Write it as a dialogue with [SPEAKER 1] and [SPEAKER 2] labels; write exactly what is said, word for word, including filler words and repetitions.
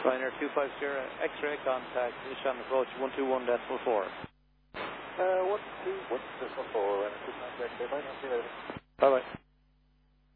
[SPEAKER 1] Ryanair two five zero, X-ray contact, Ishan approach one two one decimal four.
[SPEAKER 2] Uh, one two one decimal four, Ryanair two five zero, bye now, see you later.
[SPEAKER 1] Bye bye.